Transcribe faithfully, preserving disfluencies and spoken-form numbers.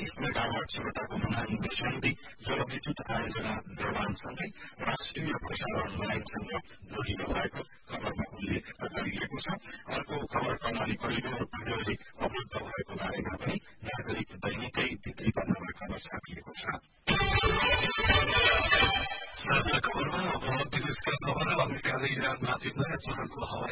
तीस मेगावाट क्षमताको महान बिजुली जलविद्युत आयोजना निर्माणसँगै राष्ट्रिय प्रसारण लाइनसँग जोडिनु भएको खबरमा उल्लेख गरिएको छ। अर्को खबर कर्णाली करिडोर पहिरोले अवरुद्ध भएको बारेमा पनि नागरिक दैनिकै भित्री पन्नामा खबर छापिएको छ। साझा खबरमा अब विदेशका खबर। अमेरिकाले इरानमाथि नयाँ चरणको हवाई